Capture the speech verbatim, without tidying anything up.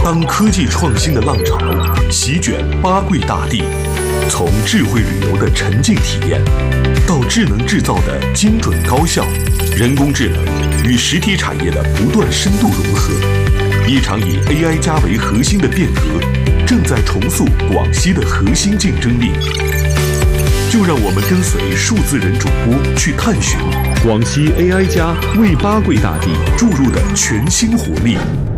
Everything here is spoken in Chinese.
当科技创新的浪潮席卷八桂大地，从智慧旅游的沉浸体验，到智能制造的精准高效，人工智能与实体产业的不断深度融合，一场以 A I 加为核心的变革，正在重塑广西的核心竞争力。就让我们跟随数字人主播去探寻广西 A I 加为八桂大地注入的全新活力。